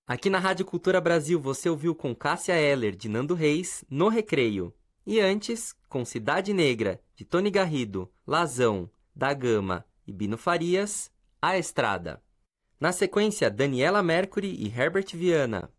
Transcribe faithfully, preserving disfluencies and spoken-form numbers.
Aqui na Rádio Cultura Brasil você ouviu com Cássia Eller, de Nando Reis, No Recreio. E antes, com Cidade Negra, de Tony Garrido, Lazão, Da Gama e Bino Farias, A Estrada. Na sequência, Daniela Mercury e Herbert Viana,